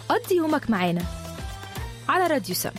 قضي يومك معانا على راديو سم.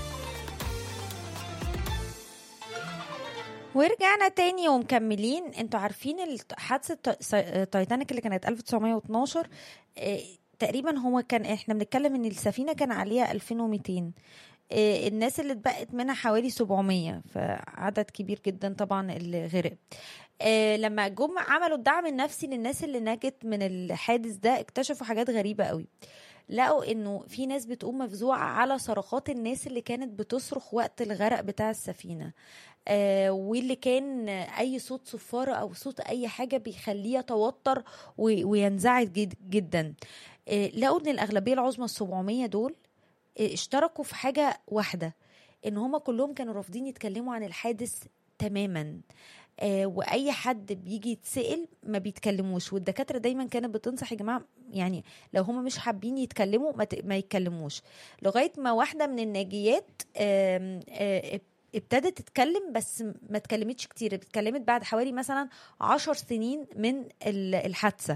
ورجعنا تاني ومكملين. انتوا عارفين حادثة تايتانيك اللي كانت 1912 تقريبا، هو كان احنا بنتكلم ان السفينة كان عليها 2200، الناس اللي اتبقت منها حوالي 700، فعدد كبير جدا طبعا اللي غرق. لما جم عملوا الدعم النفسي للناس اللي نجت من الحادث ده، اكتشفوا حاجات غريبة قوي. لقوا انه في ناس بتقوم مفزوعة على صرخات الناس اللي كانت بتصرخ وقت الغرق بتاع السفينة، واللي كان اي صوت صفارة او صوت اي حاجة بيخليه يتوتر وينزعج جدا. لقوا ان الاغلبية العظمى 700 دول اشتركوا في حاجة واحدة، ان هما كلهم كانوا رافضين يتكلموا عن الحادث تماما. واي حد بيجي يتسأل ما بيتكلموش، والدكاترة دايما كانت بتنصح يا جماعة يعني لو هما مش حابين يتكلموا ما يتكلموش، لغاية ما واحدة من الناجيات ابتدت تتكلم، بس ما اتكلمتش كتير، اتكلمت بعد حوالي مثلا 10 سنين من الحادثة.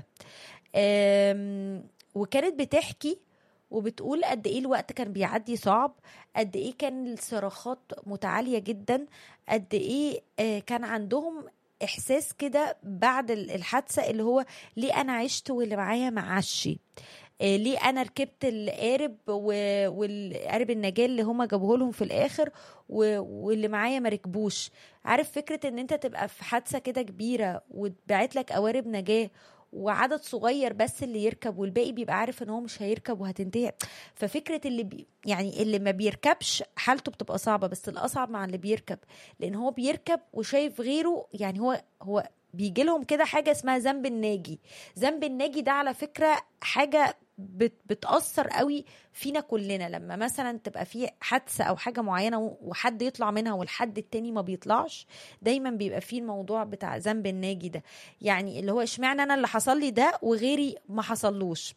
وكانت بتحكي وبتقول قد ايه الوقت كان بيعدي صعب، قد ايه كان الصراخات متعالية جدا، قد ايه كان عندهم احساس كده بعد الحادثة اللي هو ليه انا عشت واللي معايا معاش، ليه انا ركبت القارب والقارب النجاة اللي هما جابوه لهم في الاخر واللي معايا ما ركبوش. عارف فكرة ان انت تبقى في حادثة كده كبيرة وتبعت لك قوارب نجاة وعدد صغير بس اللي يركب والباقي بيبقى عارف ان هو مش هيركب وهتنتهي. ففكرة يعني اللي ما بيركبش حالته بتبقى صعبة، بس الأصعب مع اللي بيركب، لان هو بيركب وشايف غيره، يعني هو بيجي لهم كده حاجة اسمها ذنب الناجي. ذنب الناجي ده على فكرة حاجة بتأثر قوي فينا كلنا، لما مثلا تبقى في حادثة او حاجة معينة وحد يطلع منها والحد التاني ما بيطلعش، دايما بيبقى فيه الموضوع بتاع ذنب الناجي ده، يعني اللي هو اشمعنى انا اللي حصل لي ده وغيري ما حصلوش.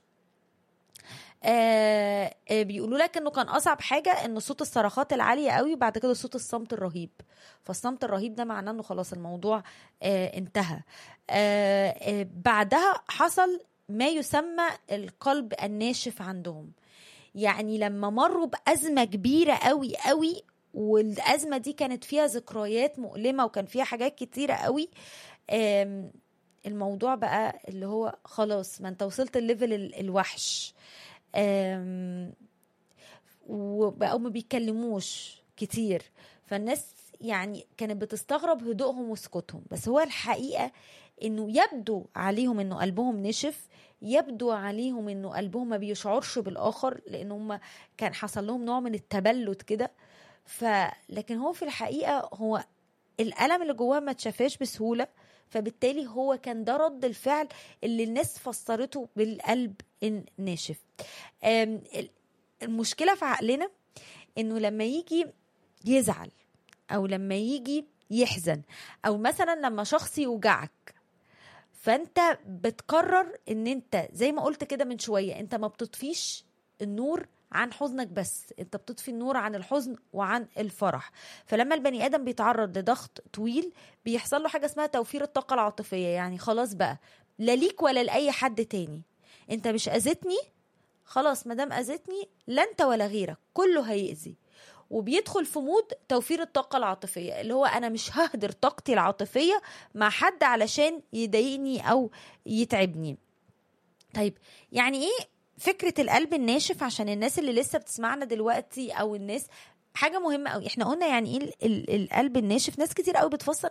بيقولوا لك انه كان اصعب حاجة ان صوت الصرخات العالية قوي، بعد كده صوت الصمت الرهيب. فالصمت الرهيب ده معناه انه خلاص الموضوع انتهى. بعدها حصل ما يسمى القلب الناشف عندهم، يعني لما مروا بأزمة كبيرة قوي قوي، والأزمة دي كانت فيها ذكريات مؤلمة وكان فيها حاجات كتيرة قوي، الموضوع بقى اللي هو خلاص ما انت وصلت الليفل الوحش، وبقوا ما بيتكلموش كتير. فالناس يعني كانت بتستغرب هدوءهم وسكوتهم، بس هو الحقيقة انه يبدو عليهم انه قلبهم نشف، يبدو عليهم انه قلبهم ما بيشعرش بالاخر، لانهم كان حصل لهم نوع من التبلد كده. لكن هو في الحقيقة هو الألم اللي جواه ما تشافاش بسهولة، فبالتالي هو كان ده رد الفعل اللي الناس فسرته بالقلب الناشف. المشكلة في عقلنا انه لما يجي يزعل او لما يجي يحزن او مثلا لما شخص يوجعك، فانت بتقرر ان انت زي ما قلت كده من شوية، انت ما بتطفيش النور عن حزنك، بس انت بتطفي النور عن الحزن وعن الفرح. فلما البني ادم بيتعرض لضغط طويل بيحصل له حاجة اسمها توفير الطاقة العاطفية، يعني خلاص بقى لا ليك ولا لأي حد تاني، انت مش اذيتني خلاص، مادام اذيتني لا انت ولا غيرك كله هيأذي. وبيدخل في مود توفير الطاقة العاطفية، اللي هو أنا مش ههدر طاقتي العاطفية مع حد علشان يضايقني أو يتعبني. طيب يعني إيه فكرة القلب الناشف؟ عشان الناس اللي لسه بتسمعنا دلوقتي أو الناس، حاجة مهمة أوي، إحنا قلنا يعني إيه القلب الناشف. ناس كتير أوي بتفسر